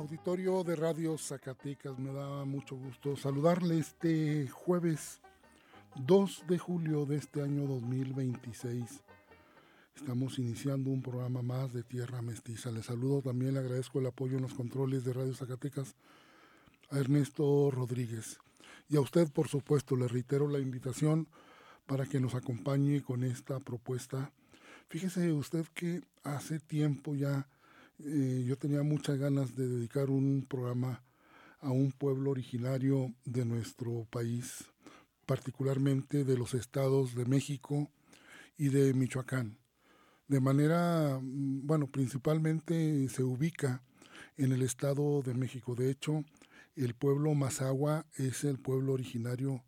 Auditorio de Radio Zacatecas, me da mucho gusto saludarle este jueves 2 de julio de este año 2026. Estamos iniciando un programa más de Tierra Mestiza. Le saludo también, le agradezco el apoyo en los controles de Radio Zacatecas a Ernesto Rodríguez. Y a usted, por supuesto, le reitero la invitación para que nos acompañe con esta propuesta. Fíjese usted que hace tiempo ya yo tenía muchas ganas de dedicar un programa a un pueblo originario de nuestro país, particularmente de los estados de México y de Michoacán. De manera, bueno, principalmente se ubica en el estado de México. De hecho, el pueblo Mazahua es el pueblo originario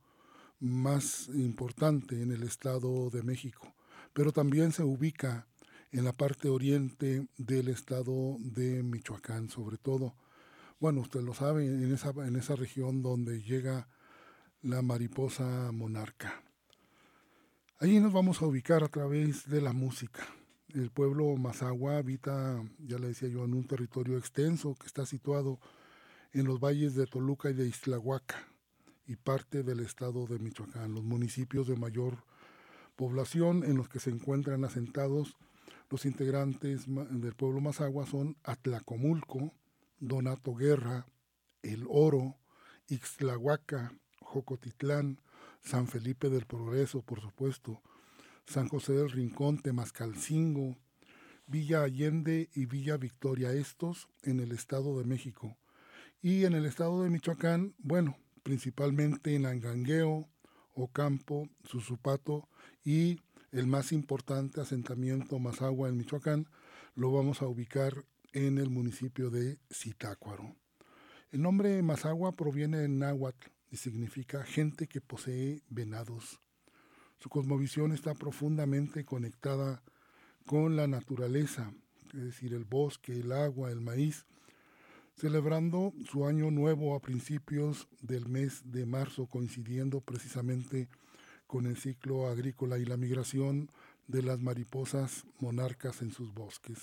más importante en el estado de México, pero también se ubica en la parte oriente del estado de Michoacán, sobre todo. Bueno, usted lo sabe, en esa región donde llega la mariposa monarca. Allí nos vamos a ubicar a través de la música. El pueblo Mazahua habita, ya le decía yo, en un territorio extenso que está situado en los valles de Toluca y de Ixtlahuaca y parte del estado de Michoacán, los municipios de mayor población en los que se encuentran asentados los integrantes del pueblo Mazahua son Atlacomulco, Donato Guerra, El Oro, Ixtlahuaca, Jocotitlán, San Felipe del Progreso, por supuesto, San José del Rincón, Temascalcingo, Villa Allende y Villa Victoria, estos en el Estado de México. Y en el Estado de Michoacán, bueno, principalmente en Angangueo, Ocampo, Susupato y el más importante asentamiento Mazahua en Michoacán, lo vamos a ubicar en el municipio de Zitácuaro. El nombre Mazahua proviene del náhuatl y significa gente que posee venados. Su cosmovisión está profundamente conectada con la naturaleza, es decir, el bosque, el agua, el maíz, celebrando su año nuevo a principios del mes de marzo, coincidiendo precisamente con el ciclo agrícola y la migración de las mariposas monarcas en sus bosques.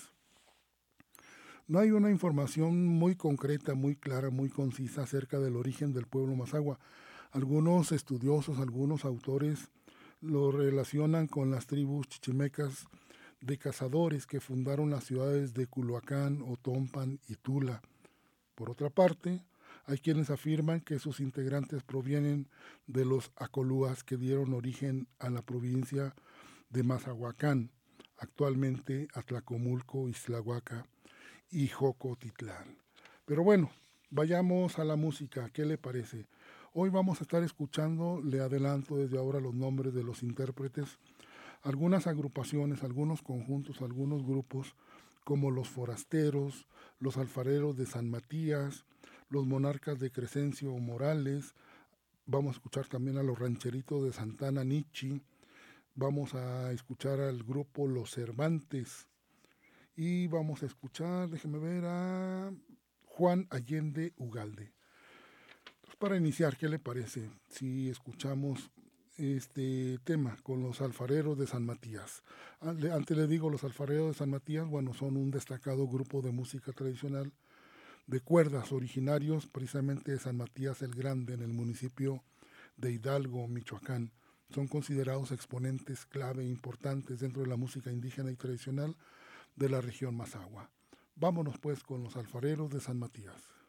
No hay una información muy concreta, muy clara, muy concisa acerca del origen del pueblo Mazahua. Algunos estudiosos, algunos autores lo relacionan con las tribus chichimecas de cazadores que fundaron las ciudades de Culhuacán, Otompan y Tula. Por otra parte, hay quienes afirman que sus integrantes provienen de los acolúas que dieron origen a la provincia de Mazahuacán, actualmente Atlacomulco, Ixtlahuaca y Jocotitlán. Pero bueno, vayamos a la música, ¿qué le parece? Hoy vamos a estar escuchando, le adelanto desde ahora los nombres de los intérpretes, algunas agrupaciones, algunos conjuntos, algunos grupos, como los Forasteros, los Alfareros de San Matías, los Monarcas de Crescencio Morales, vamos a escuchar también a los Rancheritos de Santana Nichi, vamos a escuchar al grupo Los Cervantes y vamos a escuchar, déjeme ver, a Juan Allende Ugalde. Pues para iniciar, ¿qué le parece si escuchamos este tema con los Alfareros de San Matías? Antes le digo, los Alfareros de San Matías, bueno, son un destacado grupo de música tradicional de cuerdas originarios precisamente de San Matías el Grande en el municipio de Hidalgo, Michoacán. Son considerados exponentes clave e importantes dentro de la música indígena y tradicional de la región Mazahua. Vámonos pues con los Alfareros de San Matías.